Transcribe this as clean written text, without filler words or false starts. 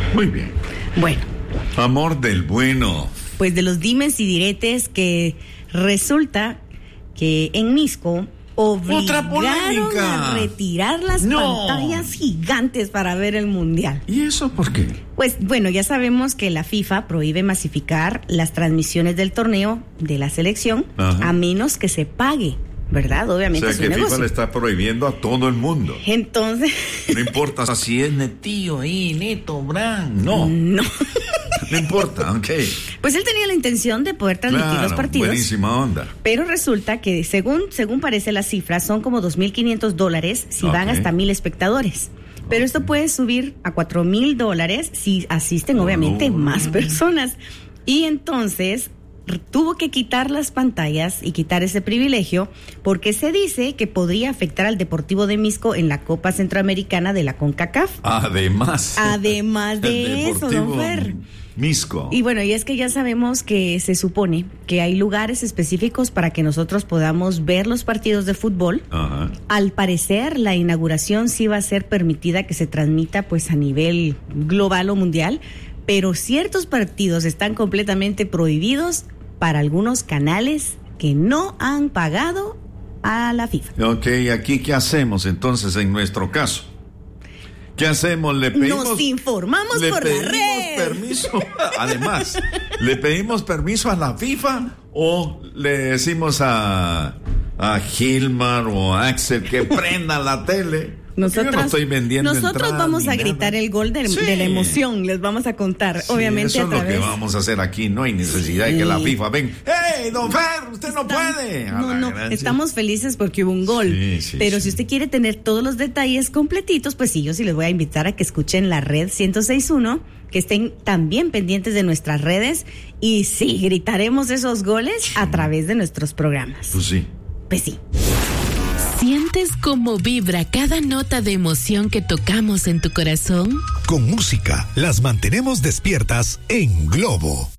Muy bien. Bueno. Amor del bueno. Pues de los dimes y diretes que resulta que en Misco obligaron a retirar las pantallas gigantes para ver el Mundial. ¿Y eso por qué? Pues bueno, ya sabemos que la FIFA prohíbe masificar las transmisiones del torneo de la selección a menos que se pague, ¿verdad? Obviamente. O sea, que FIFA le está prohibiendo a todo el mundo. Entonces... No importa si es Netío ahí, Neto, Bran. No. No importa, ok. Pues él tenía la intención de poder transmitir los partidos. Buenísima onda. Pero resulta que según parece las cifras, son como $2,500 si van hasta 1,000 espectadores. Pero esto puede subir a $4,000 si asisten obviamente más personas. Y entonces tuvo que quitar las pantallas y quitar ese privilegio porque se dice que podría afectar al Deportivo de Misco en la Copa Centroamericana de la CONCACAF. Además de eso, don Fer. Misco. Y bueno, y es que ya sabemos que se supone que hay lugares específicos para que nosotros podamos ver los partidos de fútbol. Al parecer, la inauguración sí va a ser permitida que se transmita pues a nivel global o mundial, pero ciertos partidos están completamente prohibidos para algunos canales que no han pagado a la FIFA. Ok, ¿aquí qué hacemos entonces en nuestro caso? ¿Qué hacemos? Nos informamos por la red. Permiso. Además, ¿le pedimos permiso a la FIFA o le decimos a Gilmar o a Axel que prenda la tele? Yo no estoy vendiendo nosotros vamos a gritar el gol de la emoción, les vamos a contar, obviamente. Eso es lo que vamos a hacer aquí, no hay necesidad de que la FIFA venga. ¡Hey, don Fer, usted no puede! Estamos felices porque hubo un gol, pero si usted quiere tener todos los detalles completitos, pues sí, yo sí les voy a invitar a que escuchen la red 106.1, que estén también pendientes de nuestras redes y sí, gritaremos esos goles a través de nuestros programas. Pues sí. ¿Sientes cómo vibra cada nota de emoción que tocamos en tu corazón? Con música las mantenemos despiertas en Globo.